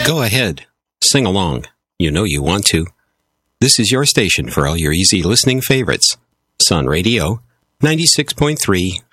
Go ahead. Sing along. You know you want to. This is your station for all your easy listening favorites. Sun Radio, 96.3